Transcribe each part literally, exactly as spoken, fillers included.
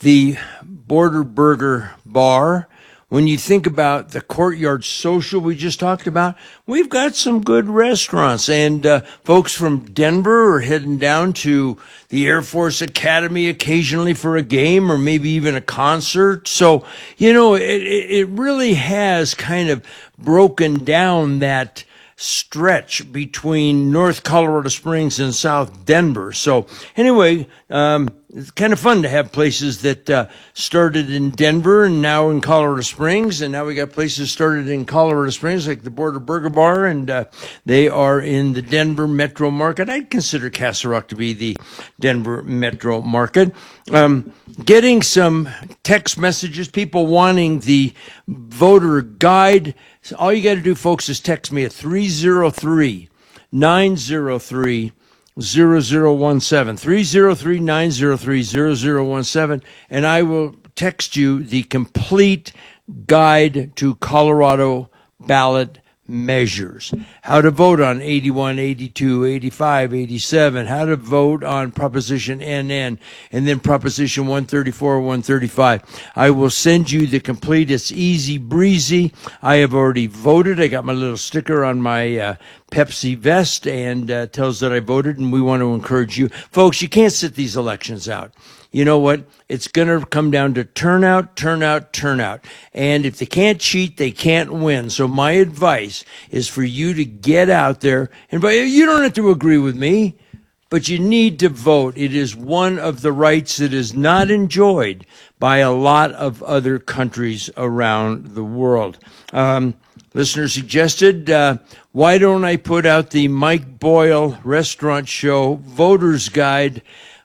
the Border Burger Bar. When you think about the Courtyard Social we just talked about, we've got some good restaurants. And uh, folks from Denver are heading down to the Air Force Academy occasionally for a game or maybe even a concert. So, you know, it, it really has kind of broken down that stretch between North Colorado Springs and South Denver. So anyway, um, it's kind of fun to have places that uh, started in Denver and now in Colorado Springs, and now we got places started in Colorado Springs like the Border Burger Bar, and uh, they are in the Denver metro market. I'd consider Castle Rock to be the Denver metro market. Um, getting some text messages, people wanting the voter guide. So all you got to do, folks, is text me at three oh three, nine oh three, zero zero one seven, three oh three, nine oh three, zero zero one seven, and I will text you the complete guide to Colorado ballot measures. How to vote on eighty-one, eighty-two, eighty-five, eighty-seven, how to vote on Proposition N N, and then Proposition one thirty-four, one thirty-five. I will send you the complete. It's easy breezy. I have already voted. I got my little sticker on my uh, Pepsi vest and uh, tells that I voted, and we want to encourage you. Folks, you can't sit these elections out. You know what? It's going to come down to turnout, turnout, turnout. And if they can't cheat, they can't win. So my advice is for you to get out there. And you don't have to agree with me, but you need to vote. It is one of the rights that is not enjoyed by a lot of other countries around the world. Um, listener suggested, uh, why don't I put out the Mike Boyle Restaurant Show Voter's Guide?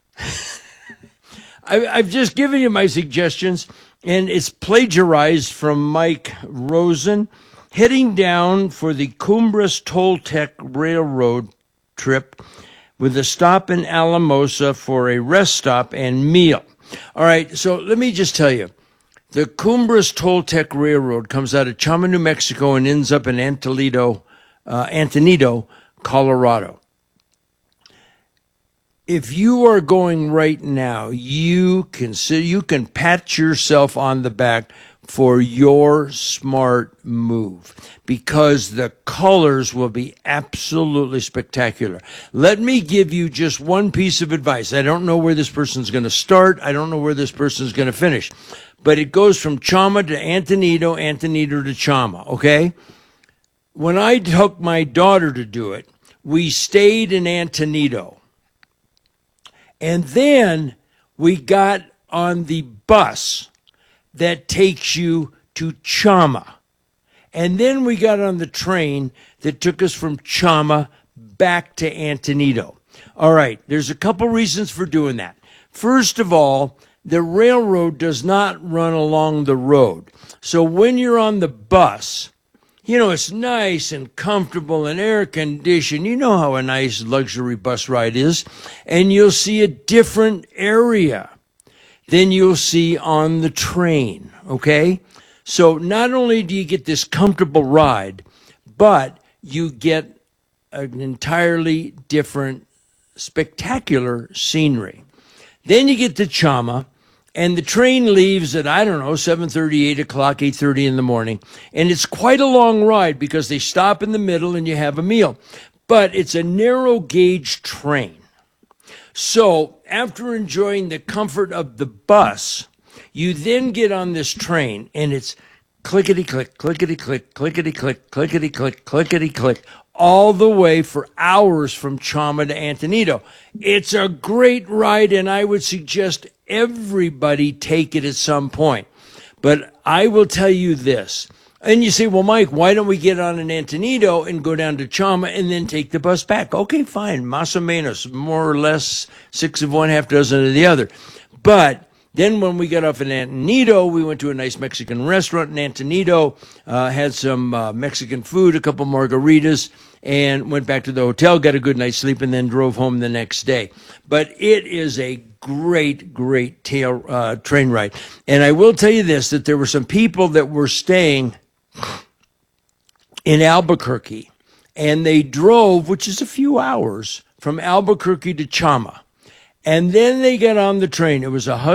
I've just given you my suggestions, and it's plagiarized from Mike Rosen. Heading down for the Cumbres Toltec Railroad trip with a stop in Alamosa for a rest stop and meal. All right, so let me just tell you, the Cumbres Toltec Railroad comes out of Chama, New Mexico, and ends up in Antonito, uh, Antonito, Colorado. If you are going right now, you can see, you can pat yourself on the back for your smart move because the colors will be absolutely spectacular. Let me give you just one piece of advice. I don't know where this person's going to start. I don't know where this person's going to finish, but it goes from Chama to Antonito, Antonito to Chama, okay? When I took my daughter to do it, we stayed in Antonito. And then we got on the bus that takes you to Chama. And then we got on the train that took us from Chama back to Antonito. All right, there's a couple reasons for doing that. First of all, the railroad does not run along the road. So when you're on the bus, you know, it's nice and comfortable and air conditioned. You know how a nice luxury bus ride is. And you'll see a different area than you'll see on the train, okay? So not only do you get this comfortable ride, but you get an entirely different, spectacular scenery. Then you get to Chama. And the train leaves at, I don't know, seven thirty, eight o'clock, eight thirty in the morning. And it's quite a long ride because they stop in the middle and you have a meal. But it's a narrow gauge train. So after enjoying the comfort of the bus, you then get on this train and it's clickety-click, clickety-click, clickety-click, clickety-click, clickety-click, all the way for hours from Chama to Antonito. It's a great ride, and I would suggest everybody take it at some point. But I will tell you this. And you say, well, Mike, why don't we get on in Antonito and go down to Chama and then take the bus back? Okay, fine. Más o menos, more or less, six of one, half dozen of the other. But then when we got off in Antonito, we went to a nice Mexican restaurant in Antonito, uh, had some uh, Mexican food, a couple margaritas, and went back to the hotel, got a good night's sleep, and then drove home the next day. But it is a great, great tail, uh, train ride. And I will tell you this, that there were some people that were staying in Albuquerque, and they drove, which is a few hours, from Albuquerque to Chama. And then they got on the train. It was a